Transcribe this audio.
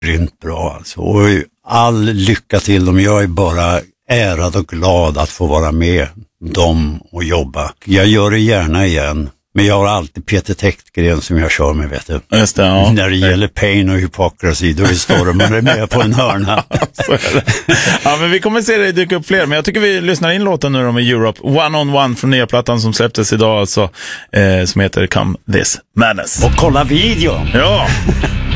grymt bra alltså. Och all lycka till dem. Jag är bara ärad och glad att få vara med dem och jobba. Jag gör det gärna igen. Men jag har alltid Peter Täktgren som jag kör med, vet du. Just det, ja. När det gäller Pain och Hypocrisy, då står man med på en hörna. Ja, men vi kommer se det dyka upp fler. Men jag tycker vi lyssnar in låten nu med Europe. One on One från nya plattan som släpptes idag alltså. Som heter Come This Madness. Och kolla videon! Ja!